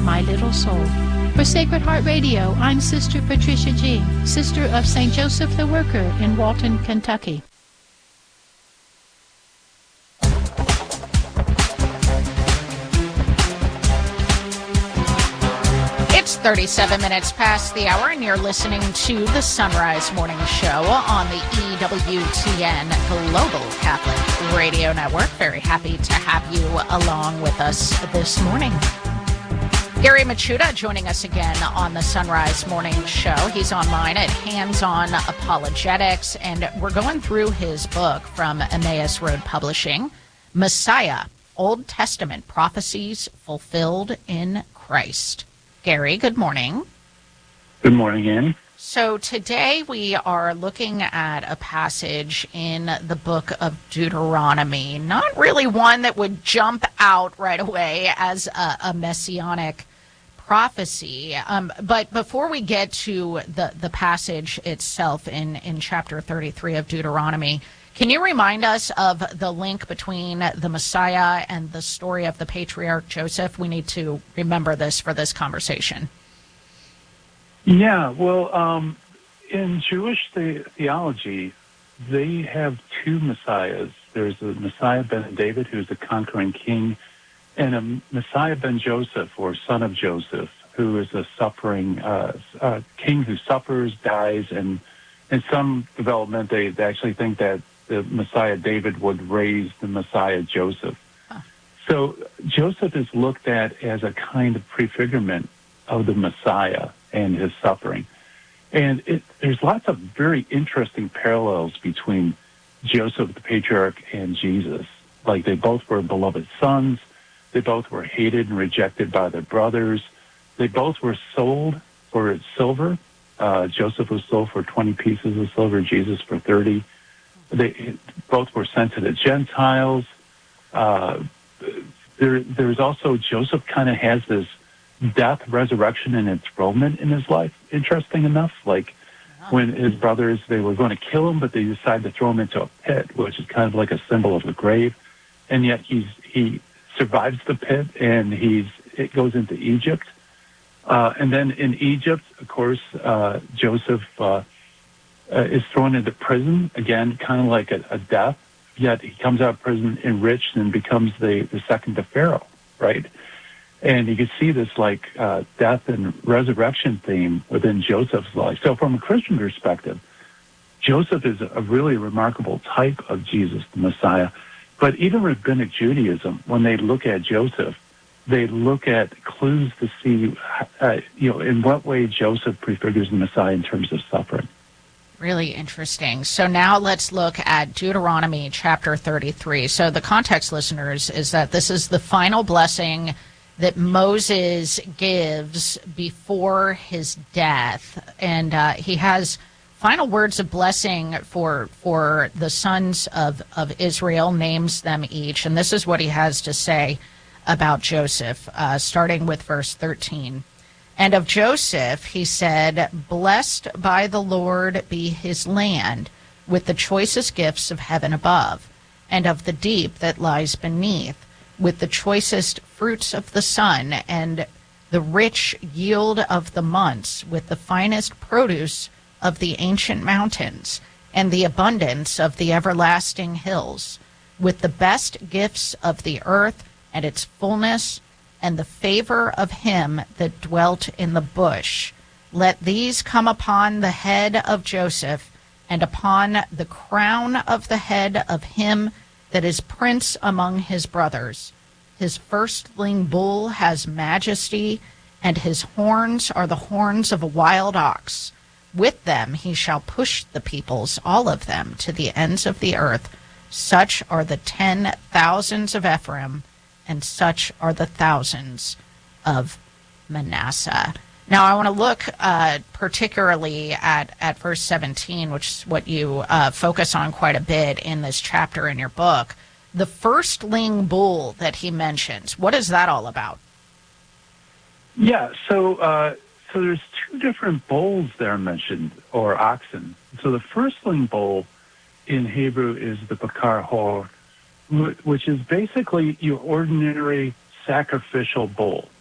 my little soul. For Sacred Heart Radio, I'm Sister Patricia G., Sister of St. Joseph the Worker in Walton, Kentucky. It's 37 minutes past the hour, and you're listening to the Sunrise Morning Show on the EWTN Global Catholic Radio Network. Very happy to have you along with us this morning. Gary Michuta joining us again on the Sunrise Morning Show. He's online at Hands On Apologetics, and we're going through his book from Emmaus Road Publishing, Messiah, Old Testament Prophecies Fulfilled in Christ. Gary, good morning. Good morning, Annie. So today we are looking at a passage in the book of Deuteronomy, not really one that would jump out right away as a messianic prophecy. But before we get to the passage itself in chapter 33 of Deuteronomy, can you remind us of the link between the Messiah and the story of the patriarch Joseph? We need to remember this for this conversation. Yeah, well, in Jewish theology, they have two Messiahs. There's a Messiah ben David, who's a conquering king, and a Messiah ben Joseph, or son of Joseph, who is a suffering king who suffers, dies, and in some development, they actually think that the Messiah David would raise the Messiah Joseph. Huh. So Joseph is looked at as a kind of prefigurement of the Messiah and his suffering. And there's lots of very interesting parallels between Joseph the patriarch and Jesus. Like, they both were beloved sons. They both were hated and rejected by their brothers. They both were sold for silver. Joseph was sold for 20 pieces of silver, Jesus for 30. They both were sent to the Gentiles. There's also, Joseph kind of has this death, resurrection, and enthronement in his life, interesting enough. Like, when his brothers, they were going to kill him, but they decided to throw him into a pit, which is kind of like a symbol of the grave. And yet he survives the pit, and it goes into Egypt. And then in Egypt, of course, Joseph is thrown into prison, again, kind of like a death, yet he comes out of prison enriched and becomes the second to Pharaoh, right? And you can see this death and resurrection theme within Joseph's life. So from a Christian perspective, Joseph is a really remarkable type of Jesus, the Messiah. But even Rabbinic Judaism, when they look at Joseph, they look at clues to see, in what way Joseph prefigures the Messiah in terms of suffering. Really interesting. So now let's look at Deuteronomy chapter 33. So the context, listeners, is that this is the final blessing that Moses gives before his death. And he has final words of blessing for the sons of Israel, names them each. And this is what he has to say about Joseph, starting with verse 13. And of Joseph, he said, "Blessed by the Lord be his land, with the choicest gifts of heaven above, and of the deep that lies beneath, with the choicest fruits of the sun, and the rich yield of the months, with the finest produce of the ancient mountains, and the abundance of the everlasting hills, with the best gifts of the earth and its fullness, and the favor of him that dwelt in the bush. Let these come upon the head of Joseph, and upon the crown of the head of him that is prince among his brothers. His firstling bull has majesty, and his horns are the horns of a wild ox. With them he shall push the peoples, all of them, to the ends of the earth. Such are the 10,000s of Ephraim, and such are the thousands of Manasseh." Now, I want to look particularly at verse 17, which is what you focus on quite a bit in this chapter in your book. The firstling bull that he mentions, what is that all about? Yeah, so there's two different bulls there mentioned, or oxen. So the firstling bull in Hebrew is the Bakar Hor, which is basically your ordinary sacrificial bull.